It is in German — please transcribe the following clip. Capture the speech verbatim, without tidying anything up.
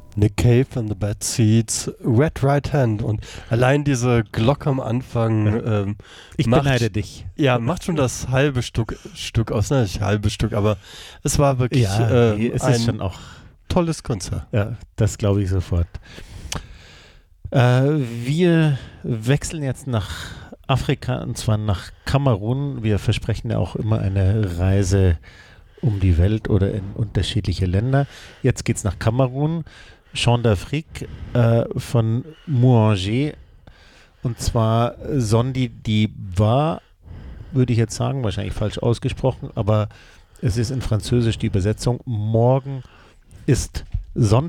Nick Cave and the Bad Seeds, Red Right Hand und allein diese Glocke am Anfang ähm, Ich macht, beneide dich. ja, macht schon das halbe Stück, Stück aus, ne, nicht halbe Stück, aber es war wirklich Ja, äh, nee, es ein ist schon auch, tolles Konzert. ja, das glaube ich sofort. Äh, wir wechseln jetzt nach Afrika und zwar nach Kamerun. Wir versprechen ja auch immer eine Reise um die Welt oder in unterschiedliche Länder. Jetzt geht es nach Kamerun. Chant d'Afrique äh, von Mouanger. Und zwar Sondi Diba, würde ich jetzt sagen, wahrscheinlich falsch ausgesprochen, aber es ist in Französisch die Übersetzung. Morgen ist Sonntag.